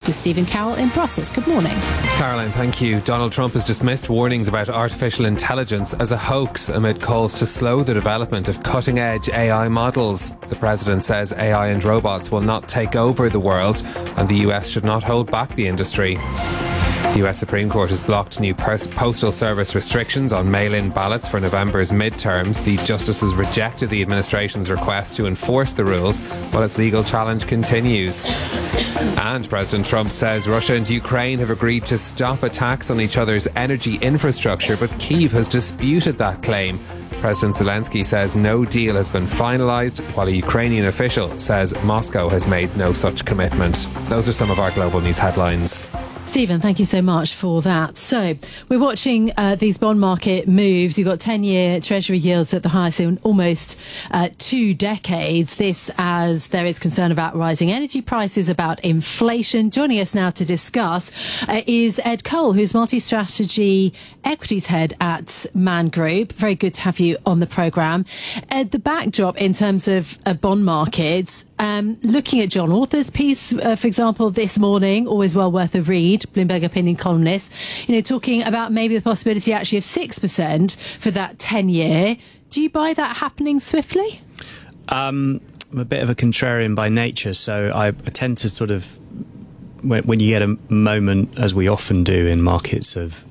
with Stephen Carroll in Brussels. Good morning. Caroline, thank you. Donald Trump has dismissed warnings about artificial intelligence as a hoax amid calls to slow the development of cutting-edge AI models. The president says AI and robots will not take over the world, and the US should not hold back the industry. The US Supreme Court has blocked new postal service restrictions on mail-in ballots for November's midterms. The justices rejected the administration's request to enforce the rules while its legal challenge continues. And President Trump says Russia and Ukraine have agreed to stop attacks on each other's energy infrastructure, but Kyiv has disputed that claim. President Zelensky says no deal has been finalised, while a Ukrainian official says Moscow has made no such commitment. Those are some of our global news headlines. Stephen, thank you so much for that. So we're watching these bond market moves. You've got 10-year Treasury yields at the highest in almost 2 decades. This as there is concern about rising energy prices, about inflation. Joining us now to discuss is Ed Cole, who's multi-strategy equities head at Man Group. Very good to have you on the programme. Ed, the backdrop in terms of bond markets, looking at John Author's piece, for example, this morning, always well worth a read, Bloomberg opinion columnist, talking about maybe the possibility actually of 6% for that 10-year. Do you buy that happening swiftly? I'm a bit of a contrarian by nature, so I tend to sort of, when you get a moment, as we often do in markets of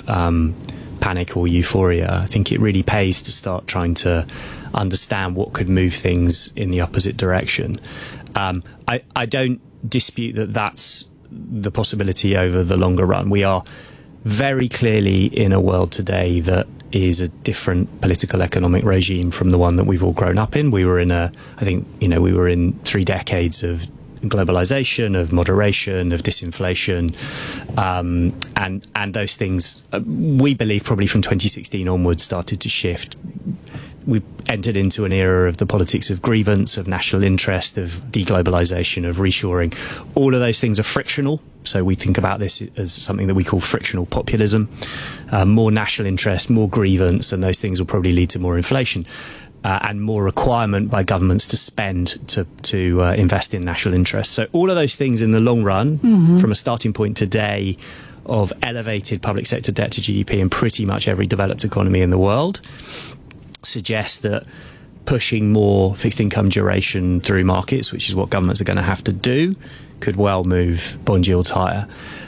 panic or euphoria, I think it really pays to start trying to understand what could move things in the opposite direction. I don't dispute that that's the possibility over the longer run. We are very clearly in a world today that is a different political economic regime from the one that we've all grown up in. We were in we were in 3 decades of globalization, of moderation, of disinflation, and those things, we believe, probably from 2016 onwards started to shift. We've entered into an era of the politics of grievance, of national interest, of deglobalization, of reshoring. All of those things are frictional. So we think about this as something that we call frictional populism. More national interest, more grievance, and those things will probably lead to more inflation. And more requirement by governments to spend to invest in national interests. So all of those things in the long run, from a starting point today of elevated public sector debt to GDP in pretty much every developed economy in the world, suggest that pushing more fixed income duration through markets, which is what governments are going to have to do, could well move bond yields higher.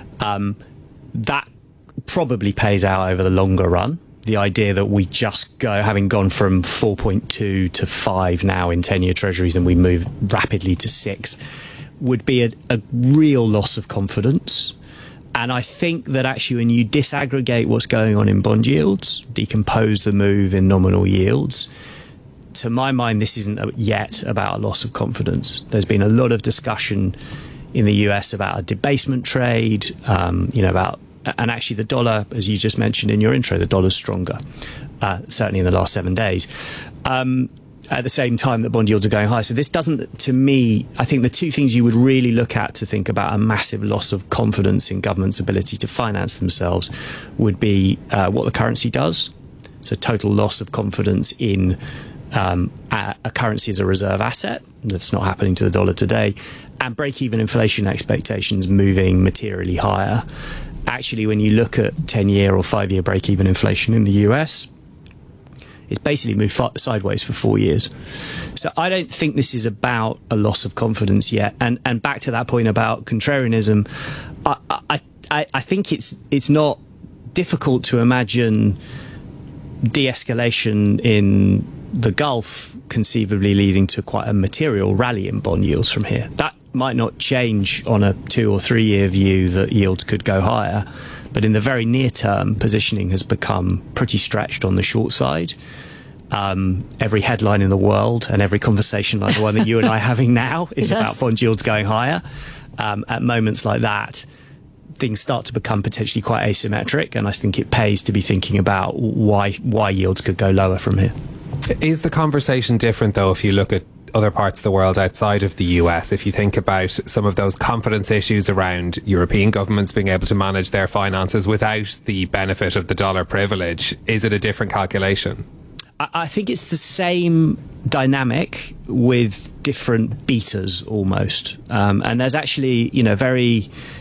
That probably pays out over the longer run. The idea that we just go, having gone from 4.2 to 5 now in 10-year treasuries, and we move rapidly to 6, would be a real loss of confidence. And I think that actually when you disaggregate what's going on in bond yields, decompose the move in nominal yields, to my mind, this isn't yet about a loss of confidence. There's been a lot of discussion in the US about a debasement trade, and actually the dollar, as you just mentioned in your intro, the dollar's stronger, certainly in the last 7 days. At the same time that bond yields are going high. So this doesn't, to me, I think the two things you would really look at to think about a massive loss of confidence in government's ability to finance themselves would be what the currency does. So total loss of confidence in a currency as a reserve asset. That's not happening to the dollar today. And break-even inflation expectations moving materially higher. Actually, when you look at 10-year or 5-year break-even inflation in the US, it's basically moved sideways for 4 years. So I don't think this is about a loss of confidence yet. And back to that point about contrarianism, I think it's not difficult to imagine de-escalation in the Gulf conceivably leading to quite a material rally in bond yields from here. That might not change on a 2 or 3 year view that yields could go higher. But in the very near term, positioning has become pretty stretched on the short side. Every headline in the world and every conversation like the one that you and I are having now is about bond yields going higher. At moments like that, things start to become potentially quite asymmetric, and I think it pays to be thinking about why yields could go lower from here. Is the conversation different, though, if you look at other parts of the world outside of the US? If you think about some of those confidence issues around European governments being able to manage their finances without the benefit of the dollar privilege, is it a different calculation? I think it's the same dynamic with different betas almost. And there's actually, very